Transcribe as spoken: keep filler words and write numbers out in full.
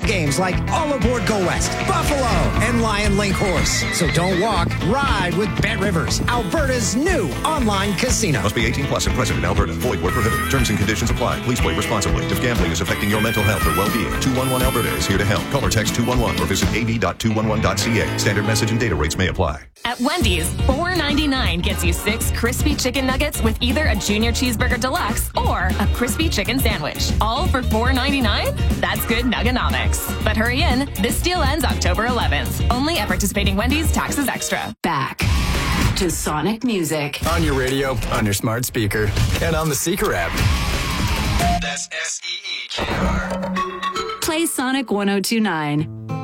games like All Aboard Go West, Buffalo, and Lion Link Horse. So don't walk, ride with Bet Rivers, Alberta's new online casino. Must be eighteen plus and present in Alberta. Void where prohibited. Terms and conditions apply. Please play responsibly. If gambling is affecting your mental health or well-being, two one one Alberta is here to help. Call or text two one one or visit a v dot two one one dot c a. Standard message and data rates may apply. At Wendy's, four ninety-nine gets you six crispy chicken nuggets with either a junior cheeseburger deluxe or a crispy chicken sandwich. All for four ninety-nine? That's good nuggonomics. But hurry in. This deal ends October eleventh. Only at participating Wendy's, taxes extra. Back to Sonic Music. On your radio, on your smart speaker, and on the Seeker app. That's S E E K R. Play Sonic one oh two nine.